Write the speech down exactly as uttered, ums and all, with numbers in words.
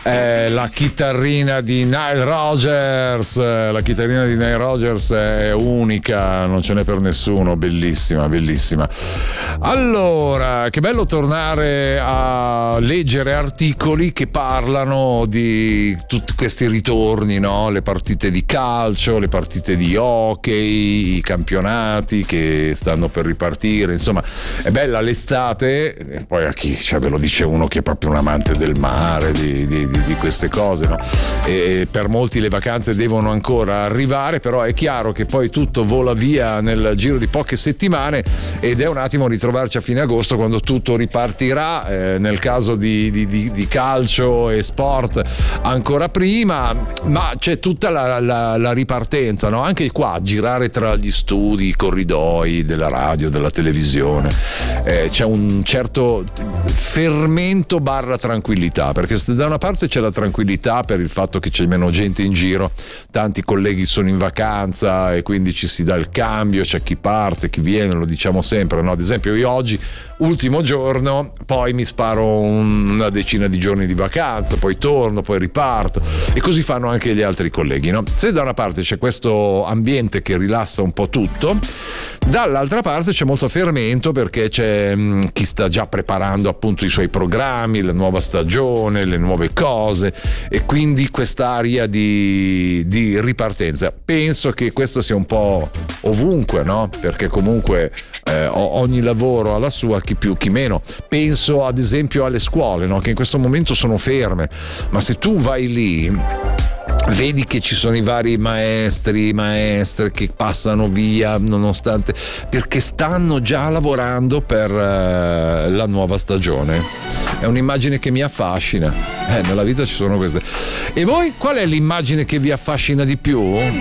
Eh, la chitarrina di Nile Rodgers, la chitarrina di Nile Rodgers è unica, non ce n'è per nessuno, bellissima, bellissima. Allora, che bello tornare a leggere articoli che parlano di tutti questi ritorni, no? Le partite di calcio, le partite di hockey, i campionati che stanno per ripartire, insomma è bella l'estate. E poi a chi, cioè, ve lo dice uno che è proprio un amante del mare, di, di, di queste cose, no? E per molti le vacanze devono ancora arrivare, però è chiaro che poi tutto vola via nel giro di poche settimane ed è un attimo ritrovarci a fine agosto quando tutto ripartirà, eh, nel caso di, di, di, di calcio e sport ancora prima, ma c'è tutta la, la, la ripartenza, no? Anche qua girare tra gli studi, i corridoi della radio, della televisione, eh, c'è un certo fermento barra tranquillità, perché se da una parte c'è la tranquillità per il fatto che c'è meno gente in giro, tanti colleghi sono in vacanza e quindi ci si dà il cambio, c'è chi parte, chi viene, lo diciamo sempre, no? Ad esempio io oggi ultimo giorno, poi mi sparo una decina di giorni di vacanza, poi torno, poi riparto, e così fanno anche gli altri colleghi, no? Se da una parte c'è questo ambiente che rilassa un po' tutto, dall'altra parte c'è molto fermento, perché c'è mh, chi sta già preparando appunto i suoi programmi, la nuova stagione, le nuove cose, e quindi quest'aria di, di ripartenza. Penso che questo sia un po' ovunque, no? Perché comunque eh, ogni lavoro ha la sua, chi più chi meno. Penso ad esempio alle scuole, no? Che in questo momento sono ferme, ma se tu vai lì vedi che ci sono i vari maestri, maestre che passano via nonostante, perché stanno già lavorando per uh, la nuova stagione. È un'immagine che mi affascina. Eh, nella vita ci sono queste. E voi, qual è l'immagine che vi affascina di più?